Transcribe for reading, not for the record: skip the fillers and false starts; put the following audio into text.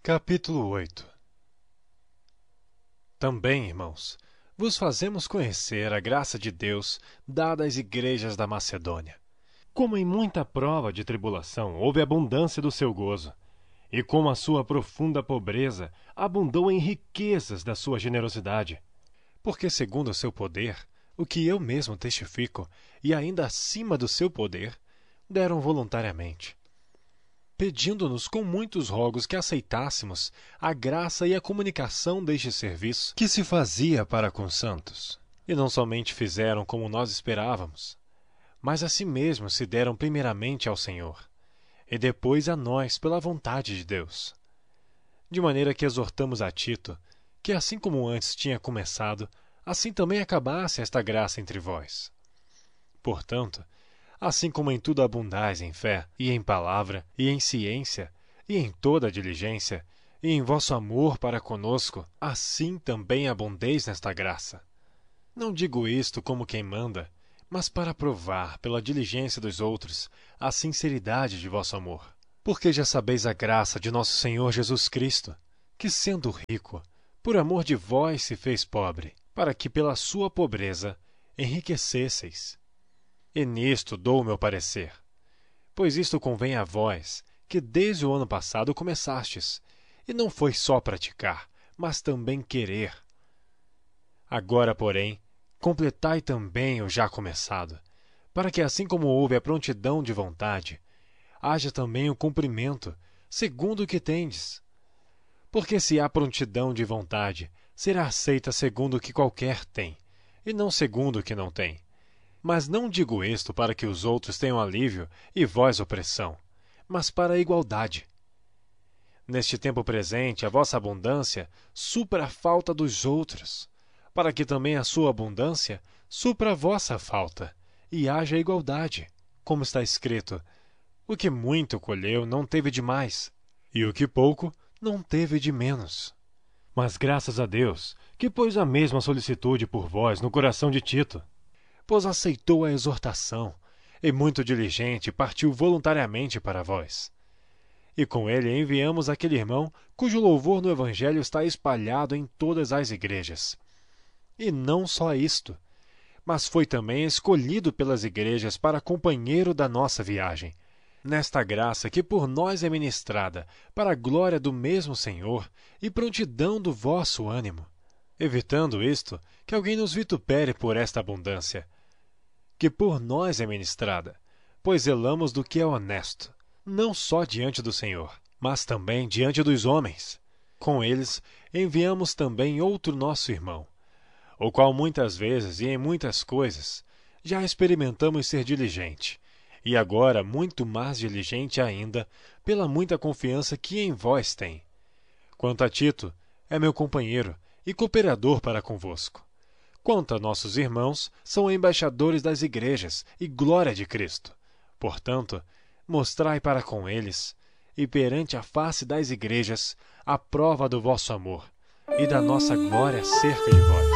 Capítulo 8. Também, irmãos, vos fazemos conhecer a graça de Deus dada às igrejas da Macedônia. Como em muita prova de tribulação houve abundância do seu gozo, e como a sua profunda pobreza abundou em riquezas da sua generosidade. Porque segundo o seu poder, o que eu mesmo testifico, e ainda acima do seu poder, deram voluntariamente, pedindo-nos com muitos rogos que aceitássemos a graça e a comunicação deste serviço que se fazia para com os santos. E não somente fizeram como nós esperávamos, mas a si mesmos se deram primeiramente ao Senhor, e depois a nós pela vontade de Deus. De maneira que exortamos a Tito, que assim como antes tinha começado, assim também acabasse esta graça entre vós. Portanto, assim como em tudo abundais em fé, e em palavra, e em ciência, e em toda diligência, e em vosso amor para conosco, assim também abundeis nesta graça. Não digo isto como quem manda, mas para provar, pela diligência dos outros, a sinceridade de vosso amor. Porque já sabeis a graça de nosso Senhor Jesus Cristo, que sendo rico, por amor de vós se fez pobre, para que pela sua pobreza enriquecesseis. E nisto dou o meu parecer, pois isto convém a vós, que desde o ano passado começastes, e não foi só praticar, mas também querer. Agora, porém, completai também o já começado, para que assim como houve a prontidão de vontade, haja também o cumprimento, segundo o que tendes. Porque se há prontidão de vontade, será aceita segundo o que qualquer tem, e não segundo o que não tem. Mas não digo isto para que os outros tenham alívio e vós opressão, mas para a igualdade. Neste tempo presente, a vossa abundância supra a falta dos outros, para que também a sua abundância supra a vossa falta, e haja igualdade. Como está escrito, o que muito colheu não teve de mais, e o que pouco não teve de menos. Mas graças a Deus, que pôs a mesma solicitude por vós no coração de Tito, pois aceitou a exortação, e muito diligente partiu voluntariamente para vós. E com ele enviamos aquele irmão cujo louvor no Evangelho está espalhado em todas as igrejas. E não só isto, mas foi também escolhido pelas igrejas para companheiro da nossa viagem, nesta graça que por nós é ministrada, para a glória do mesmo Senhor e prontidão do vosso ânimo, evitando isto, que alguém nos vitupere por esta abundância, que por nós é ministrada, pois zelamos do que é honesto, não só diante do Senhor, mas também diante dos homens. Com eles enviamos também outro nosso irmão, o qual muitas vezes e em muitas coisas já experimentamos ser diligente, e agora muito mais diligente ainda pela muita confiança que em vós tem. Quanto a Tito, é meu companheiro e cooperador para convosco. Quanto a nossos irmãos, são embaixadores das igrejas e glória de Cristo. Portanto, mostrai para com eles, e perante a face das igrejas, a prova do vosso amor e da nossa glória cerca de vós.